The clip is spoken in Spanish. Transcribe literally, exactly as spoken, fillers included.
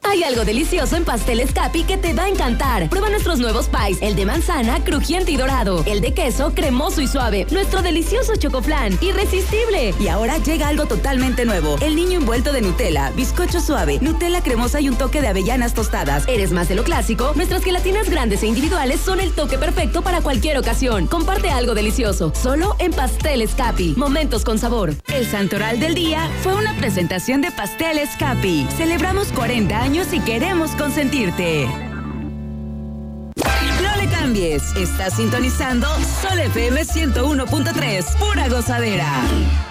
Hay algo delicioso en Pasteles Capi que te va a encantar. Prueba nuestros nuevos pies, el de manzana, crujiente y dorado, el de queso, cremoso y suave, nuestro delicioso chocoflan, irresistible. Y ahora llega algo totalmente nuevo, el niño envuelto de Nutella, bizcocho suave, Nutella cremosa y un toque de avellanas tostadas. ¿Eres más de lo clásico? Nuestras gelatinas grandes e individuales son el toque perfecto para cualquier ocasión. Comparte algo delicioso, solo en Pasteles Capi. Momentos con sabor. El santoral del día fue una presentación de Pasteles Capi. Celebramos cuarenta años y queremos consentirte. No le cambies. Estás sintonizando Sol F M ciento uno punto tres. Pura gozadera.